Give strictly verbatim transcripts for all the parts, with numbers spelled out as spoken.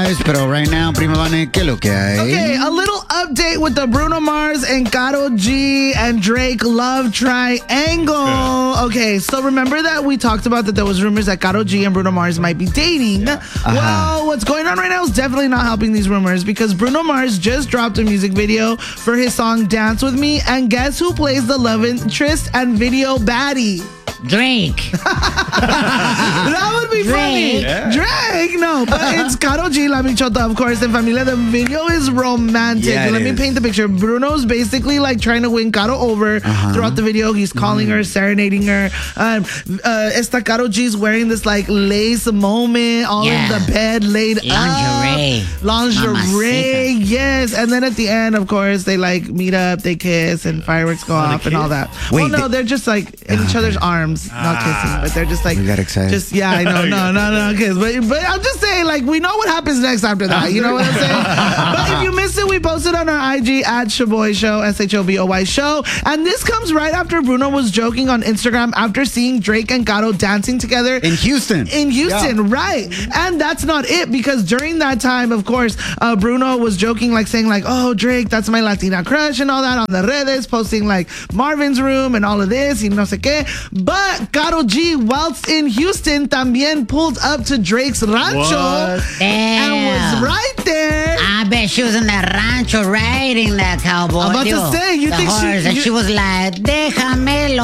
guys. Pero right now, Prima Vane, ¿qué lo que hay? Okay, a little update with the Bruno Mars and Karol G and Drake love triangle. Okay, so remember that we talked about that there was rumors that Karol G and Bruno Mars might be dating. Uh-huh. Well, what's going on right now is definitely not helping these rumors because Bruno Mars just dropped a music video for his song Dance With Me, and guess who plays the love interest and video baddie? Drake. That would be Drake. funny. Yeah. Drake, no, but it's Karol G, La Bichota, of course, and Familia. The video is romantic. Yeah, Let me is. paint the picture. Bruno's basically like trying to win Karol over uh-huh. throughout the video. He's calling mm. her, serenading her. Um, uh, esta Karol G's wearing this like lace moment, all yeah. in the bed, laid Lingerie. up. Lingerie. Lingerie, yes. And then at the end, of course, they like meet up, they kiss, and fireworks go off and all that. Wait, well, no, they- they're just like in each other's arms, not kissing, but they're just like. We got excited. Just yeah, I know, no, no, no, kiss. But but I'm just saying, like, we know what happens next after that. You know what I'm saying? But if you missed it, we posted on our I G at Shoboy Show, S H O B O Y Show, and this comes right after Bruno was joking on Instagram after seeing Drake and Karol dancing together in Houston. In Houston, yeah. Right? And that's not it, because during that time, of course, uh, Bruno was joking, like saying, like, "Oh, Drake, that's my Latina crush," and all that on the redes, posting like Marvin's Room and all of this, y no sé qué. But Karol G, whilst in Houston, también pulled up to Drake's rancho and was right there. I bet she was in that rancho riding that cowboy. I'm about Digo, to say, you the think horse, she... And you, she was like, déjamelo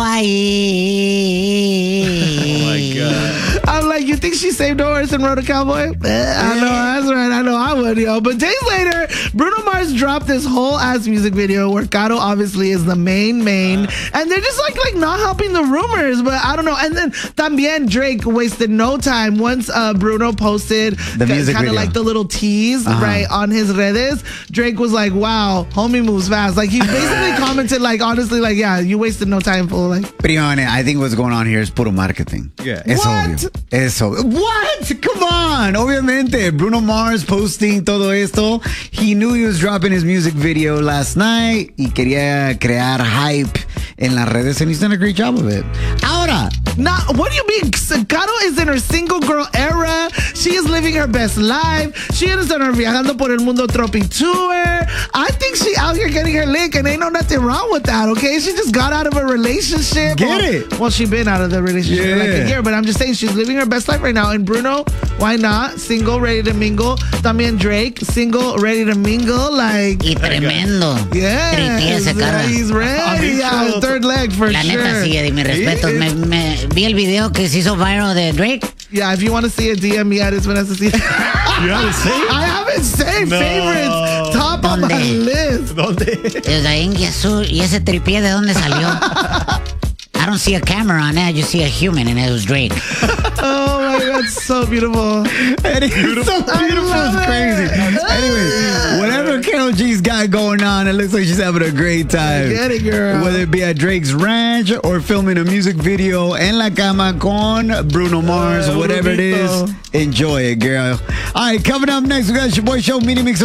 ahí. Oh, my God. I'm like, you think she saved a horse and rode a cowboy? Eh, I know, that's right. I know I would, yo. But days later, Bruno Mars dropped this whole ass music video where Karol obviously is the main main, uh, and they're just like like not helping the rumors. But I don't know. And then también Drake wasted no time once uh, Bruno posted the music kind of like the little tease uh-huh. right on his redes. Drake was like, "Wow, homie moves fast." Like he basically commented like, honestly, like, "Yeah, you wasted no time, fool." Like, Prione, I think what's going on here is puro marketing. Yeah. Es what? obvio. Eso. What? Come on. Obviamente, Bruno Mars posting todo esto. He knew he was dropping his music video last night y quería crear hype en las redes, and he's done a great job of it. Ahora, now, what do you mean? Karol is in her single girl era. She is living her best life. She is on her Viajando por el Mundo Tropi tour. I think she out here getting her lick, and ain't no nothing wrong with that, okay? She just got out of a relationship. Get well, it? Well, she been out of the relationship yeah. for like a year, but I'm just saying she's living her best life right now. And Bruno, why not? Single, ready to mingle. También Drake, single, ready to mingle. Like, y tremendo. Yeah. He's ready. Yeah, third leg for La sure. neta, sí, de mis respetos. Me, me, vi el video que se hizo viral de Drake. Yeah, if you want to see it, D M me at It's Vanessa C. You haven't saved? I haven't saved No. favorites. Top on my list. ¿Dónde? Es ahí en Jesús. ¿Y ese tripié de dónde salió? I don't see a camera on that. I just see a human, and it was Drake. Oh my God, so beautiful. And it's so beautiful. It's crazy. Anyway, whatever Karol G's got going on, it looks like she's having a great time. Get it, girl. Whether it be at Drake's ranch or filming a music video en la cama con Bruno Mars, Uh, whatever it is, enjoy it, girl. All right, coming up next, we got your boy Show Mini Mix.